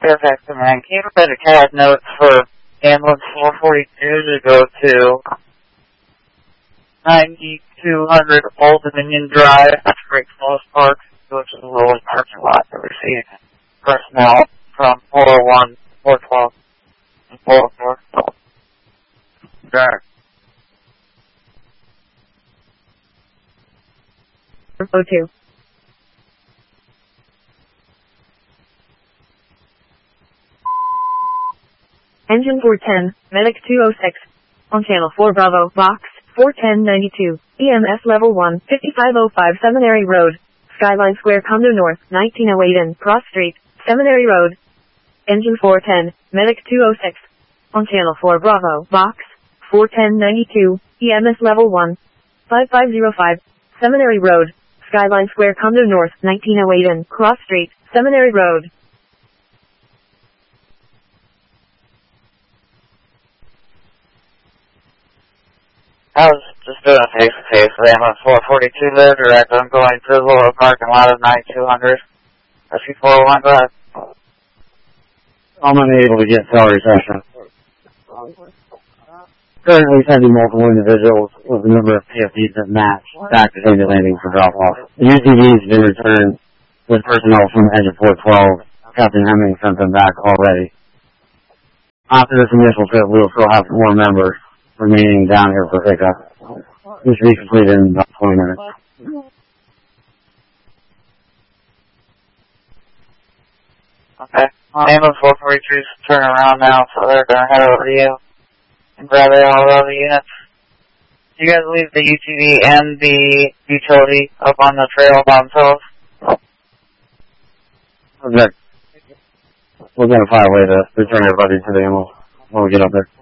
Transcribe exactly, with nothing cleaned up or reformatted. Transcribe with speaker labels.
Speaker 1: Fairfax Command, can you provide a C A D note for ambulance four forty-two to go to ninety-two hundred Old Dominion Drive, Great Falls Park, go to the Lowell parking lot to receive personnel from four oh one, four twelve, and four oh four. Sure.
Speaker 2: oh two. Engine four ten, Medic two oh six. On Channel four Bravo, Box four ten ninety-two, E M S Level one, fifty-five oh five Seminary Road, Skyline Square, Condo North, nineteen oh eight in Cross Street, Seminary Road. Engine four ten, Medic two oh six. On Channel four Bravo, Box four ten ninety-two, E M S Level one, fifty-five oh five, Seminary Road, Skyline Square, Condo North, nineteen oh eight in Cross Street, Seminary Road.
Speaker 1: I was just doing a face-to-face with ambulance four forty-two there, direct. I'm going to the lower parking lot of ninety-two hundred. S C four oh one, go ahead.
Speaker 3: I'm unable to get cell reception. Currently sending multiple individuals with a number of P F Ds that match back to Sandy Landing for drop-off. The U T V has been returned with personnel from Engine four twelve. Captain Hemming sent them back already. After this initial trip, we will still have four members remaining down here for pickup. This should be completed in about twenty minutes.
Speaker 1: Okay. Ambulance four forty-two's turning around now, so they're going to head over to you and grab all the other units. Do you guys leave the U T V and the utility up on the trail by themselves?
Speaker 3: We're going to find a way to return everybody to the ambulance when we get up there.